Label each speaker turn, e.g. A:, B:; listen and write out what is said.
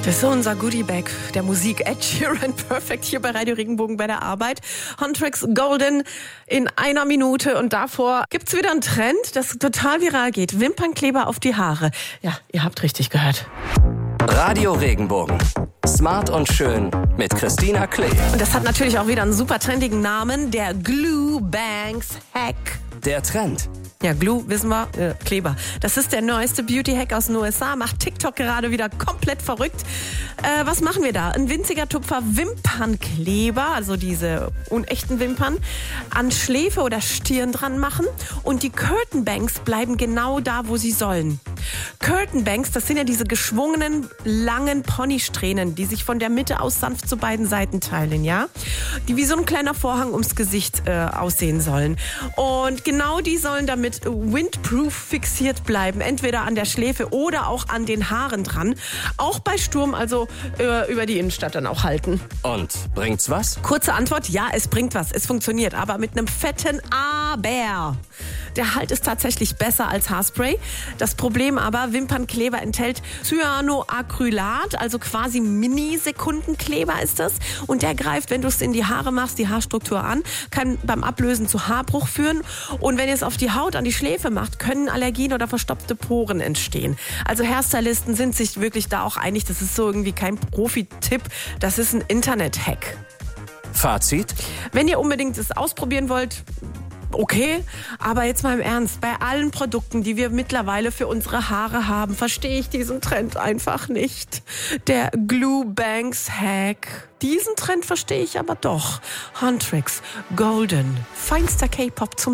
A: Das ist so unser Goodie-Bag der Musik. Ed Sheeran, Perfect hier bei Radio Regenbogen bei der Arbeit. Huntrix Golden in 1 Minute. Und davor gibt's wieder einen Trend, das total viral geht. Wimpernkleber auf die Haare. Ja, ihr habt richtig gehört.
B: Radio Regenbogen. Smart und schön mit Christina Klee.
A: Und das hat natürlich auch wieder einen super trendigen Namen. Der Glue Bangs Hack.
B: Der Trend.
A: Ja, Glue, wissen wir, Kleber. Das ist der neueste Beauty-Hack aus den USA. Macht TikTok gerade wieder komplett verrückt. Was machen wir da? Ein winziger Tupfer Wimpernkleber, also diese unechten Wimpern, an Schläfe oder Stirn dran machen. Und die Curtain Bangs bleiben genau da, wo sie sollen. Curtain Bangs, das sind ja diese geschwungenen, langen Ponysträhnen, die sich von der Mitte aus sanft zu beiden Seiten teilen, ja? Die wie so ein kleiner Vorhang ums Gesicht aussehen sollen. Und genau die sollen damit windproof fixiert bleiben, entweder an der Schläfe oder auch an den Haaren dran. Auch bei Sturm, also über die Innenstadt dann auch halten.
B: Und bringt's was?
A: Kurze Antwort, ja, es bringt was, es funktioniert, aber mit einem fetten Aber. Der Halt ist tatsächlich besser als Haarspray. Das Problem aber, Wimpernkleber enthält Cyanoacrylat, also quasi Mini-Sekundenkleber ist das. Und der greift, wenn du es in die Haare machst, die Haarstruktur an, kann beim Ablösen zu Haarbruch führen. Und wenn ihr es auf die Haut, an die Schläfe macht, können Allergien oder verstopfte Poren entstehen. Also Hairstylisten sind sich wirklich da auch einig, das ist so irgendwie kein Profi-Tipp, das ist ein Internet-Hack.
B: Fazit?
A: Wenn ihr unbedingt es ausprobieren wollt, okay, aber jetzt mal im Ernst, bei allen Produkten, die wir mittlerweile für unsere Haare haben, verstehe ich diesen Trend einfach nicht. Der Glue Bangs Hack. Diesen Trend verstehe ich aber doch. Huntrix Golden, feinster K-Pop zum